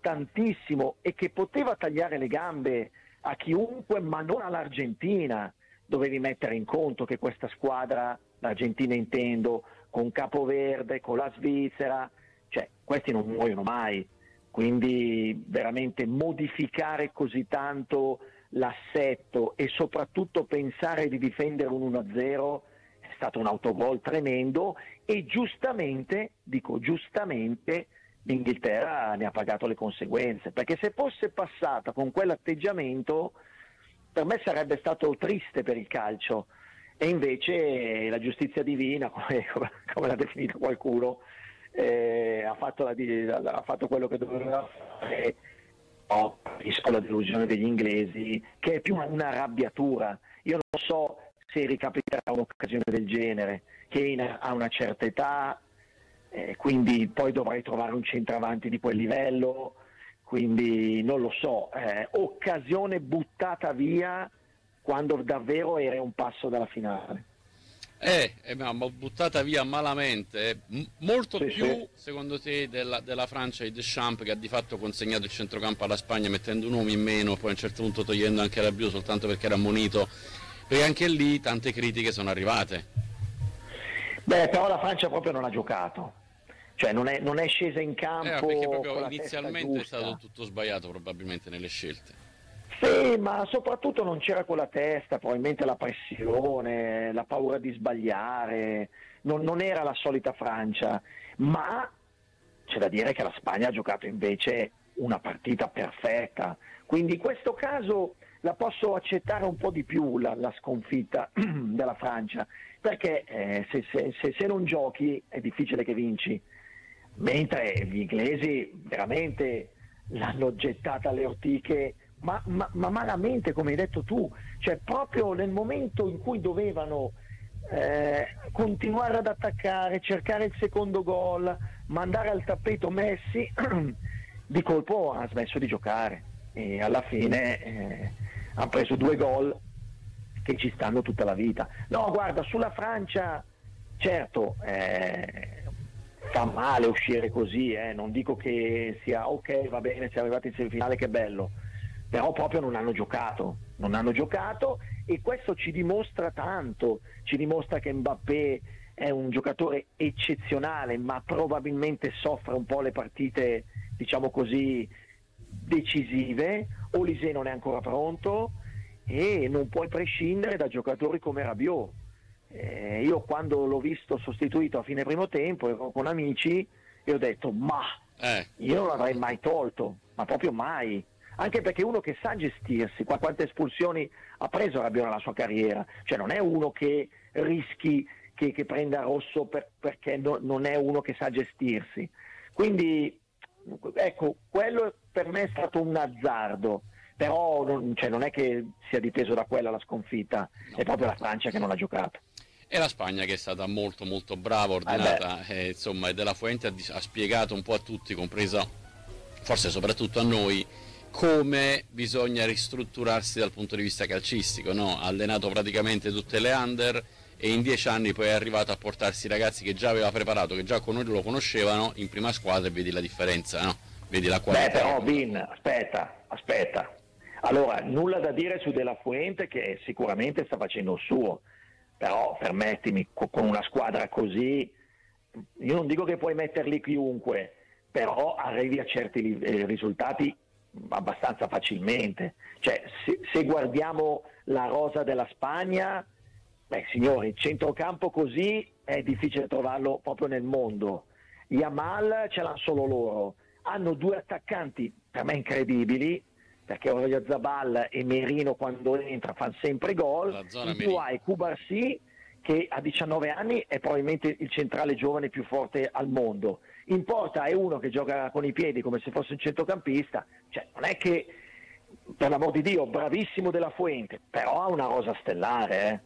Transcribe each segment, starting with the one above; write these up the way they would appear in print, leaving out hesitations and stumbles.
tantissimo e che poteva tagliare le gambe a chiunque, ma non all'Argentina. Dovevi mettere in conto che questa squadra, l'Argentina intendo, con Capoverde, con la Svizzera, cioè questi non muoiono mai, quindi veramente modificare così tanto l'assetto e soprattutto pensare di difendere un 1-0 è stato un autogol tremendo e giustamente, l'Inghilterra ne ha pagato le conseguenze, perché se fosse passata con quell'atteggiamento per me sarebbe stato triste per il calcio, e invece la giustizia divina, come l'ha definita qualcuno, ha fatto quello che doveva fare. Capisco la delusione degli inglesi, che è più una arrabbiatura. Io non so se ricapiterà un'occasione del genere. Kane ha una certa età, quindi poi dovrai trovare un centravanti di quel livello, quindi non lo so, occasione buttata via quando davvero era un passo dalla finale. Ma buttata via malamente, molto Sì, più sì. secondo te della Francia di Deschamps, che ha di fatto consegnato il centrocampo alla Spagna mettendo un uomo in meno, poi a un certo punto togliendo anche Rabiot soltanto perché era ammonito, perché anche lì tante critiche sono arrivate. Beh, però la Francia proprio non ha giocato, cioè non è scesa in campo Perché con proprio la testa inizialmente è stato giusta. tutto sbagliato probabilmente nelle scelte. Sì, ma soprattutto non c'era quella testa, probabilmente la pressione, la paura di sbagliare, non era la solita Francia, ma c'è da dire che la Spagna ha giocato invece una partita perfetta, quindi in questo caso la posso accettare un po' di più la sconfitta della Francia, perché se non giochi è difficile che vinci, mentre gli inglesi veramente l'hanno gettata alle ortiche, ma malamente, come hai detto tu, cioè proprio nel momento in cui dovevano continuare ad attaccare, cercare il secondo gol, mandare al tappeto Messi, di colpo ha smesso di giocare e alla fine ha preso 2 gol che ci stanno tutta la vita. No, guarda, sulla Francia, certo, fa male uscire così, non dico che sia ok, va bene, siamo arrivati in semifinale, che bello, però proprio non hanno giocato e questo ci dimostra tanto, ci dimostra che Mbappé è un giocatore eccezionale, ma probabilmente soffre un po' le partite, diciamo così, decisive. Olise non è ancora pronto e non puoi prescindere da giocatori come Rabiot. Io quando l'ho visto sostituito a fine primo tempo ero con amici e ho detto io non l'avrei mai tolto, ma proprio mai, anche perché uno che sa gestirsi. Quante espulsioni ha preso Rabiot nella sua carriera, cioè non è uno che rischi che prenda rosso perché non è uno che sa gestirsi, quindi ecco, quello per me è stato un azzardo, però non è che sia dipeso da quella la sconfitta, No. è proprio la Francia che non ha giocato. E la Spagna che è stata molto molto brava, ordinata, insomma, e De La Fuente ha spiegato un po' a tutti, compresa forse soprattutto a noi, come bisogna ristrutturarsi dal punto di vista calcistico, no? Ha allenato praticamente tutte le under e in 10 anni poi è arrivato a portarsi i ragazzi che già aveva preparato, che già con noi lo conoscevano, in prima squadra, e vedi la differenza, no? Vedi la qualità. Beh, però Vin, aspetta. Allora, nulla da dire su De La Fuente, che sicuramente sta facendo il suo, però permettimi, con una squadra così, io non dico che puoi metterli chiunque, però arrivi a certi risultati abbastanza facilmente. Cioè, se guardiamo la rosa della Spagna, signori, centrocampo così è difficile trovarlo proprio nel mondo. Yamal ce l'hanno solo loro, hanno 2 attaccanti per me incredibili, perché Oyarzabal e Merino quando entra fanno sempre gol, in più hai Cubarsí che a 19 anni è probabilmente il centrale giovane più forte al mondo, in porta è uno che gioca con i piedi come se fosse un centrocampista, cioè non è che, per l'amor di Dio, bravissimo De La Fuente, però ha una rosa stellare,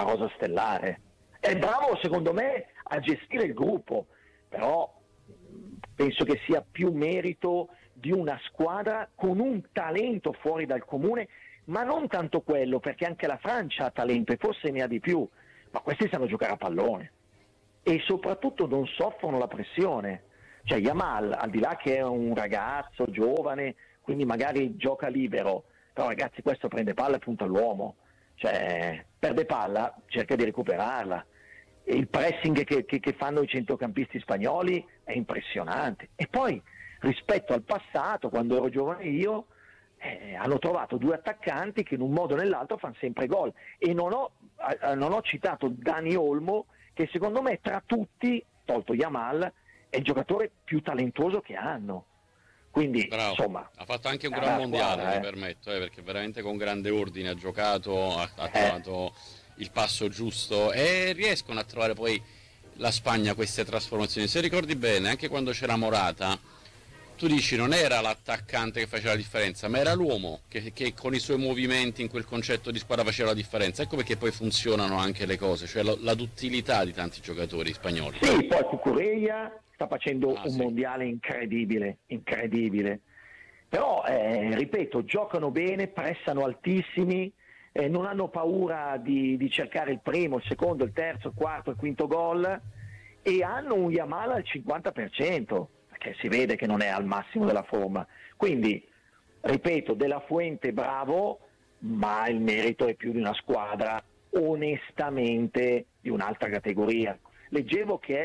è bravo secondo me a gestire il gruppo, però penso che sia più merito di una squadra con un talento fuori dal comune, ma non tanto quello, perché anche la Francia ha talento e forse ne ha di più, ma questi sanno giocare a pallone e soprattutto non soffrono la pressione, Cioè Yamal, al di là che è un ragazzo giovane, quindi magari gioca libero, però ragazzi questo prende palla e punta all'uomo, cioè perde palla, cerca di recuperarla. E il pressing che fanno i centrocampisti spagnoli è impressionante. E poi rispetto al passato, quando ero giovane io, hanno trovato due attaccanti che in un modo o nell'altro fanno sempre gol. E non ho citato Dani Olmo, che secondo me tra tutti, tolto Yamal, è il giocatore più talentuoso che hanno. Quindi bravo. Insomma Ha fatto anche un gran mondiale, mi permetto, perché veramente con grande ordine ha giocato, ha trovato il passo giusto, e riescono a trovare poi la Spagna queste trasformazioni. Se ricordi bene, anche quando c'era Morata, tu dici non era l'attaccante che faceva la differenza, ma era l'uomo che con i suoi movimenti in quel concetto di squadra faceva la differenza. Ecco perché poi funzionano anche le cose, cioè la duttilità di tanti giocatori spagnoli. Sì, poi Cucurella sta facendo un mondiale incredibile. Però, ripeto, giocano bene, pressano altissimi, non hanno paura di cercare il primo, il secondo, il terzo, il quarto, il quinto gol, e hanno un Yamal al 50%, perché si vede che non è al massimo della forma. Quindi, ripeto, De La Fuente bravo, ma il merito è più di una squadra onestamente di un'altra categoria. Leggevo che è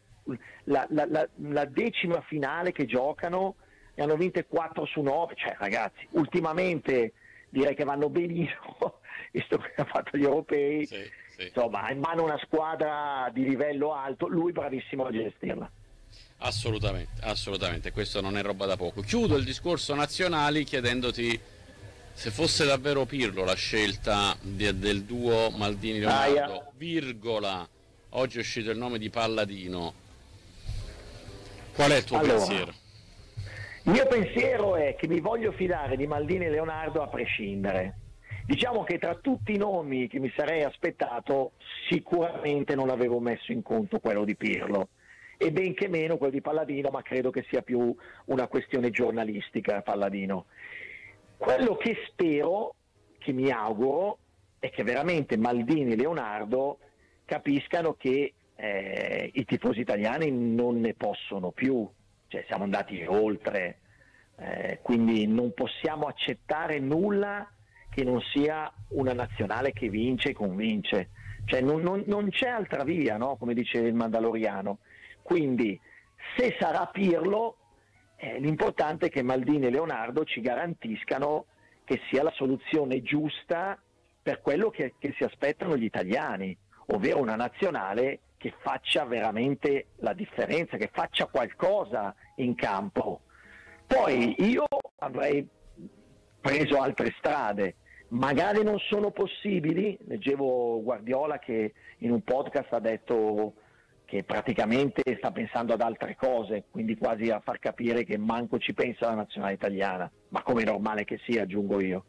la decima finale che giocano e hanno vinte 4-9, cioè ragazzi, ultimamente direi che vanno benissimo, visto che ha fatto gli europei, sì. Insomma, ha in mano una squadra di livello alto, lui bravissimo a gestirla. Assolutamente, questo non è roba da poco. Chiudo il discorso nazionali chiedendoti se fosse davvero Pirlo la scelta del duo Maldini-Leonardo, virgola, oggi è uscito il nome di Palladino, qual è il tuo pensiero? Il mio pensiero è che mi voglio fidare di Maldini e Leonardo a prescindere. Diciamo che tra tutti i nomi che mi sarei aspettato sicuramente non avevo messo in conto quello di Pirlo, e benché meno quello di Palladino, ma credo che sia più una questione giornalistica Palladino. Quello che spero, che mi auguro, è che veramente Maldini e Leonardo capiscano che i tifosi italiani non ne possono più, cioè siamo andati oltre, quindi non possiamo accettare nulla che non sia una nazionale che vince e convince, cioè non c'è altra via, no? Come dice il Mandaloriano. Quindi se sarà Pirlo, l'importante è che Maldini e Leonardo ci garantiscano che sia la soluzione giusta per quello che si aspettano gli italiani, ovvero una nazionale che faccia veramente la differenza, che faccia qualcosa in campo. Poi io avrei preso altre strade, magari non sono possibili. Leggevo Guardiola che in un podcast ha detto che praticamente sta pensando ad altre cose, quindi quasi a far capire che manco ci pensa la nazionale italiana, ma come è normale che sia, aggiungo io.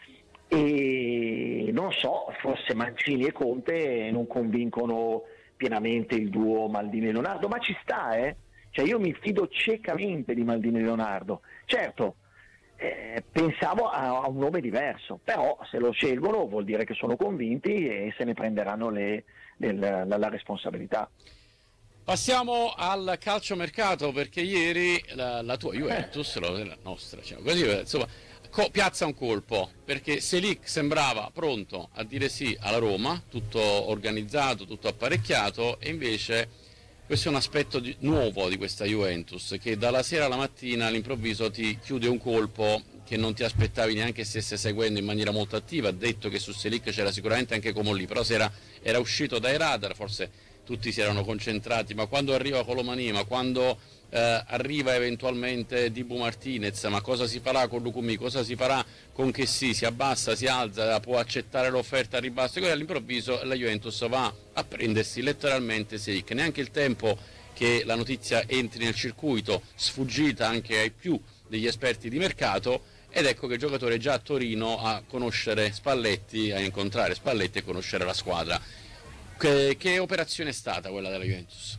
E non so, forse Mancini e Conte non convincono pienamente il duo Maldini e Leonardo, ma ci sta, cioè io mi fido ciecamente di Maldini e Leonardo. Certo, pensavo a un nome diverso, però se lo scelgono vuol dire che sono convinti e se ne prenderanno la responsabilità. Passiamo al calciomercato, perché ieri la tua Juventus, la nostra, cioè, così, insomma, piazza un colpo, perché Selic sembrava pronto a dire sì alla Roma, tutto organizzato, tutto apparecchiato, e invece questo è un aspetto nuovo di questa Juventus, che dalla sera alla mattina all'improvviso ti chiude un colpo che non ti aspettavi neanche stesse seguendo in maniera molto attiva. Ha detto che su Selic c'era sicuramente anche Comolli, però era uscito dai radar, forse tutti si erano concentrati, ma quando arriva Colomani, ma quando arriva eventualmente Dibu Martinez, ma cosa si farà con Lucumi, cosa si farà con Chessy, si abbassa, si alza, può accettare l'offerta a ribasso, e poi all'improvviso la Juventus va a prendersi letteralmente Selic, neanche il tempo che la notizia entri nel circuito, sfuggita anche ai più degli esperti di mercato, ed ecco che il giocatore è già a Torino a conoscere Spalletti, a incontrare Spalletti e conoscere la squadra. Che operazione è stata quella della Juventus?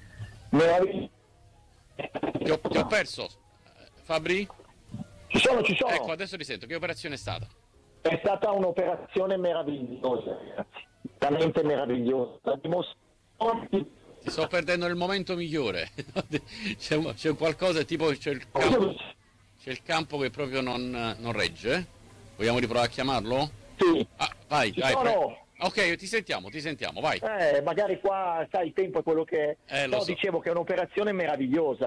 Ti ho perso, Fabri? Ci sono. Ecco, adesso ti sento. Che operazione è stata? È stata un'operazione meravigliosa, ragazzi, veramente meravigliosa. La dimostrazione Ti sto perdendo il momento migliore. C'è qualcosa tipo c'è il campo che proprio non regge. Vogliamo riprovare a chiamarlo? Sì. Vai. No. Ok, ti sentiamo, vai. Magari qua, sai, il tempo è quello che è. Lo so. Dicevo che è un'operazione meravigliosa.